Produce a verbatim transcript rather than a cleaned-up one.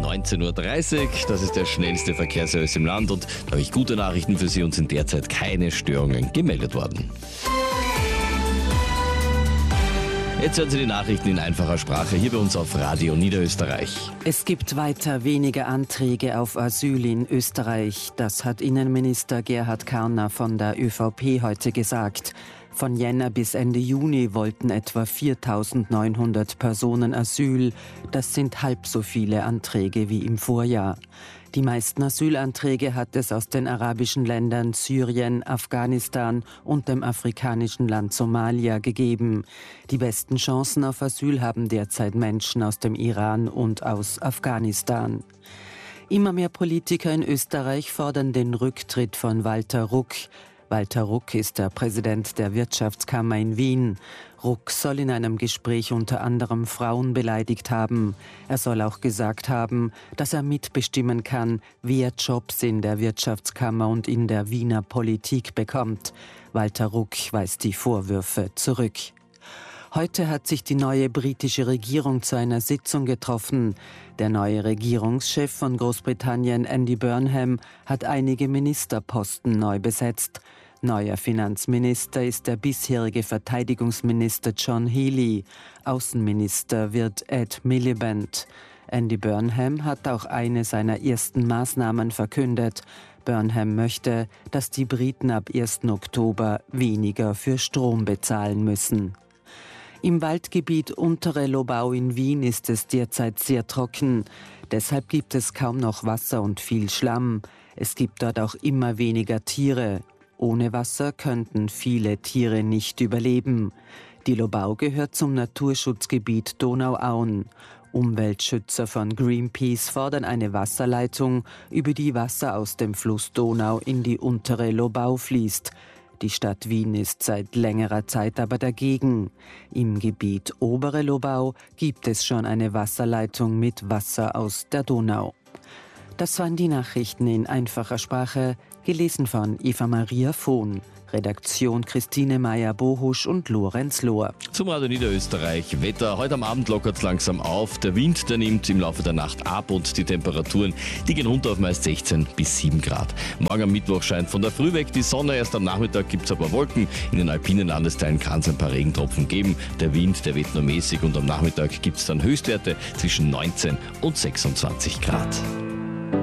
neunzehn Uhr dreißig. Das ist der schnellste Verkehrsservice im Land und da habe ich gute Nachrichten für Sie und sind derzeit keine Störungen gemeldet worden. Jetzt hören Sie die Nachrichten in einfacher Sprache hier bei uns auf Radio Niederösterreich. Es gibt weiter weniger Anträge auf Asyl in Österreich. Das hat Innenminister Gerhard Karner von der ÖVP heute gesagt. Von Jänner bis Ende Juni wollten etwa viertausendneunhundert Personen Asyl. Das sind halb so viele Anträge wie im Vorjahr. Die meisten Asylanträge hat es aus den arabischen Ländern Syrien, Afghanistan und dem afrikanischen Land Somalia gegeben. Die besten Chancen auf Asyl haben derzeit Menschen aus dem Iran und aus Afghanistan. Immer mehr Politiker in Österreich fordern den Rücktritt von Walter Ruck. Walter Ruck ist der Präsident der Wirtschaftskammer in Wien. Ruck soll in einem Gespräch unter anderem Frauen beleidigt haben. Er soll auch gesagt haben, dass er mitbestimmen kann, wer Jobs in der Wirtschaftskammer und in der Wiener Politik bekommt. Walter Ruck weist die Vorwürfe zurück. Heute hat sich die neue britische Regierung zu einer Sitzung getroffen. Der neue Regierungschef von Großbritannien, Andy Burnham, hat einige Ministerposten neu besetzt. Neuer Finanzminister ist der bisherige Verteidigungsminister John Healey. Außenminister wird Ed Miliband. Andy Burnham hat auch eine seiner ersten Maßnahmen verkündet. Burnham möchte, dass die Briten ab ersten Oktober weniger für Strom bezahlen müssen. Im Waldgebiet Untere Lobau in Wien ist es derzeit sehr trocken. Deshalb gibt es kaum noch Wasser und viel Schlamm. Es gibt dort auch immer weniger Tiere. Ohne Wasser könnten viele Tiere nicht überleben. Die Lobau gehört zum Naturschutzgebiet Donauauen. Umweltschützer von Greenpeace fordern eine Wasserleitung, über die Wasser aus dem Fluss Donau in die Untere Lobau fließt. Die Stadt Wien ist seit längerer Zeit aber dagegen. Im Gebiet Obere Lobau gibt es schon eine Wasserleitung mit Wasser aus der Donau. Das waren die Nachrichten in einfacher Sprache, gelesen von Eva Maria Vohn. Redaktion Christine Meyer-Bohusch und Lorenz Lohr. Zum Radio Niederösterreich. Wetter. Heute am Abend lockert es langsam auf. Der Wind, der nimmt im Laufe der Nacht ab und die Temperaturen, die gehen runter auf meist sechzehn bis sieben Grad. Morgen am Mittwoch scheint von der Früh weg die Sonne. Erst am Nachmittag gibt es ein paar Wolken. In den alpinen Landesteilen kann es ein paar Regentropfen geben. Der Wind, der weht nur mäßig und am Nachmittag gibt es dann Höchstwerte zwischen neunzehn und sechsundzwanzig Grad.